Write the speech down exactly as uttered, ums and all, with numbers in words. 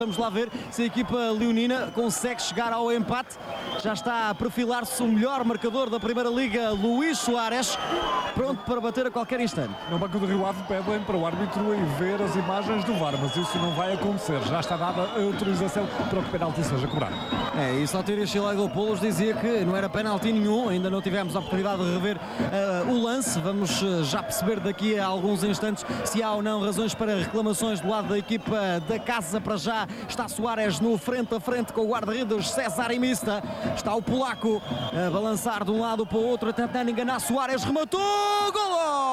Vamos lá ver se a equipa leonina consegue chegar ao empate. Já está a perfilar-se o melhor marcador da Primeira Liga, Luís Soares, pronto para bater a qualquer instante. No banco do Rio Ave pedem para o árbitro ir ver as imagens do V A R, mas isso não vai acontecer. Já está dada a autorização para que o penalti seja cobrado. É, e Saltírio Chilagopoulos dizia que não era penalti nenhum, ainda não tivemos a oportunidade de rever uh, o lance. Vamos uh, já perceber daqui a alguns instantes se há ou não razões para reclamações do lado da equipa da casa. Para já está Soares no frente a frente com o guarda-redes César Imista. Está o polaco a balançar de um lado para o outro, tentando enganar Soares, rematou, golo!